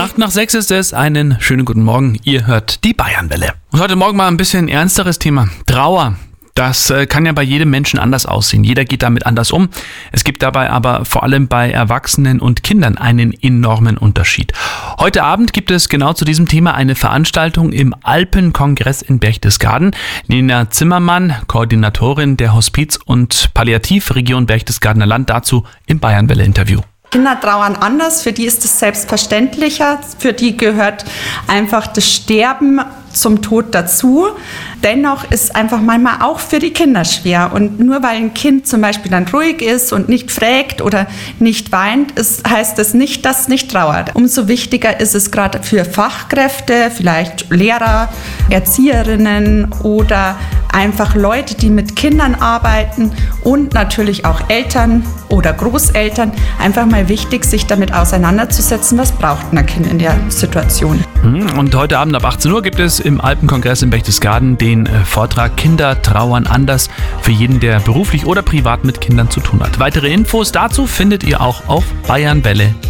8:06 ist es. Einen schönen guten Morgen. Ihr hört die Bayernwelle. Und heute Morgen mal ein bisschen ernsteres Thema. Trauer. Das kann ja bei jedem Menschen anders aussehen. Jeder geht damit anders um. Es gibt dabei aber vor allem bei Erwachsenen und Kindern einen enormen Unterschied. Heute Abend gibt es genau zu diesem Thema eine Veranstaltung im Alpenkongress in Berchtesgaden. Nina Zimmermann, Koordinatorin der Hospiz- und Palliativregion Berchtesgadener Land, dazu im Bayernwelle-Interview. Kinder trauern anders, für die ist es selbstverständlicher, für die gehört einfach das Sterben zum Tod dazu. Dennoch ist einfach manchmal auch für die Kinder schwer. Und nur weil ein Kind zum Beispiel dann ruhig ist und nicht frägt oder nicht weint, heißt das nicht, dass es nicht trauert. Umso wichtiger ist es gerade für Fachkräfte, vielleicht Lehrer, Erzieherinnen oder einfach Leute, die mit Kindern arbeiten und natürlich auch Eltern oder Großeltern, einfach mal wichtig, sich damit auseinanderzusetzen, was braucht ein Kind in der Situation. Und heute Abend ab 18 Uhr gibt es im Alpenkongress in Berchtesgaden den Vortrag Kinder trauern anders für jeden, der beruflich oder privat mit Kindern zu tun hat. Weitere Infos dazu findet ihr auch auf bayernwelle.de.